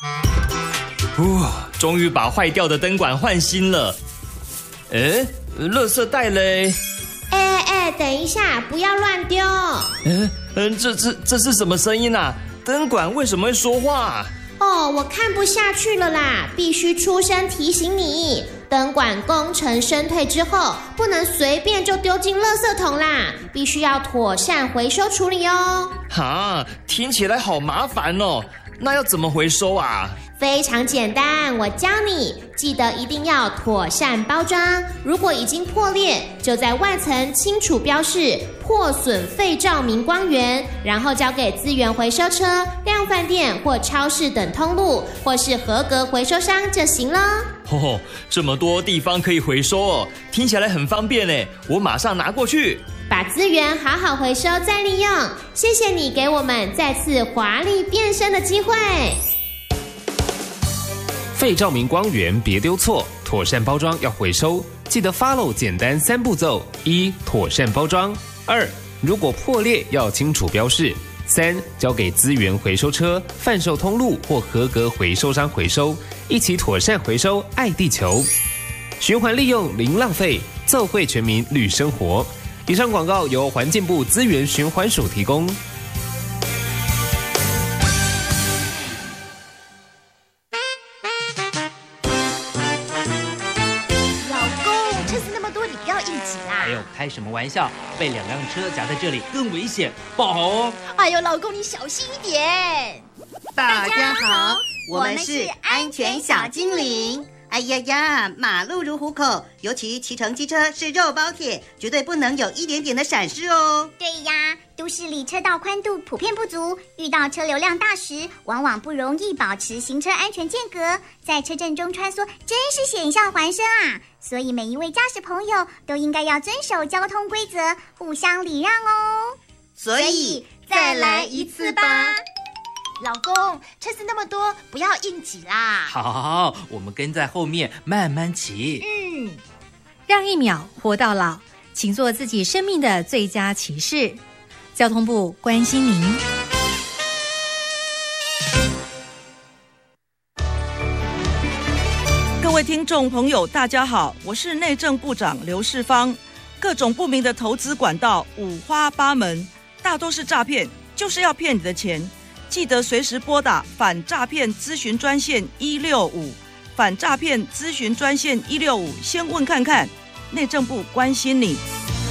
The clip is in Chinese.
终于把坏掉的灯管换新了。垃圾袋嘞？ 等一下，不要乱丢。 这是什么声音啊？灯管为什么会说话？ 我看不下去了啦，必须出声提醒你，灯管工程升退之后，不能随便就丢进垃圾桶啦，必须要妥善回收处理哦。 听起来好麻烦哦，那要怎么回收啊？ 非常简单，我教你，记得一定要妥善包装。如果已经破裂，就在外层清楚标示破损废照明光源，然后交给资源回收车、量贩店或超市等通路，或是合格回收商就行了。 这么多地方可以回收哦，听起来很方便耶，我马上拿过去。 把资源好好回收再利用，谢谢你给我们再次华丽变身的机会。 废照明光源别丢错，妥善包装要回收，记得 follow 简单3步骤：1. 妥善包装； 2. 如果破裂要清楚标示； 3. 交给资源回收车、贩售通路或合格回收商回收，一起妥善回收，爱地球，循环利用零浪费，奏会全民绿生活。以上广告由环境部资源循环署提供。 开什么玩笑？被2辆车夹在这里更危险，不好哦！ 哎呦，老公你小心一点。 大家好，我们是安全小精灵。哎呀，马路如虎口，尤其骑乘机车是肉包铁，绝对不能有一点点的闪失哦。 对呀，都市里车道宽度普遍不足，遇到车流量大时，往往不容易保持行车安全间隔，在车阵中穿梭，真是险象环生啊！所以每一位驾驶朋友都应该要遵守交通规则，互相礼让哦。 所以再来一次吧。 老公，车子那么多，不要硬挤啦。 好，我们跟在后面慢慢骑。 让1秒活到老，请做自己生命的最佳骑士。交通部关心您。 各位听众朋友，大家好，我是内政部长刘世芳。各种不明的投资管道五花八门，大多是诈骗，就是要骗你的钱。记得随时拨打反诈骗咨询专线165，反诈骗咨询专线165，先问看看，内政部关心你。